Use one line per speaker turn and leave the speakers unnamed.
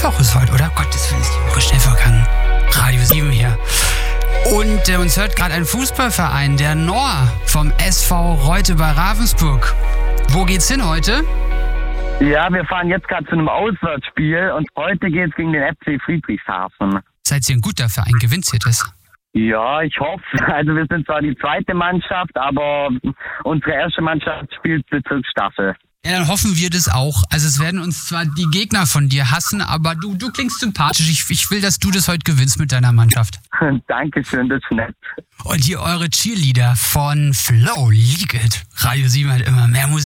Mittwoch ist heute, oder? Gottes Willen, ist die Woche schnell vergangen. Radio 7 hier. Und uns hört gerade ein Fußballverein, der Nor vom SV Reute bei Ravensburg. Wo geht's hin heute?
Ja, wir fahren jetzt gerade zu einem Auswärtsspiel und heute geht's gegen den FC Friedrichshafen.
Seid ihr ein guter Verein? Gewinnt ihr das?
Ja, ich hoffe. Also wir sind zwar die zweite Mannschaft, aber unsere erste Mannschaft spielt Bezirksstaffel.
Ja, dann hoffen wir das auch. Also es werden uns zwar die Gegner von dir hassen, aber du klingst sympathisch. Ich will, dass du das heute gewinnst mit deiner Mannschaft.
Dankeschön, das ist nett.
Und hier eure Cheerleader von Flow, Leak It. Radio 7 hat immer mehr Musik.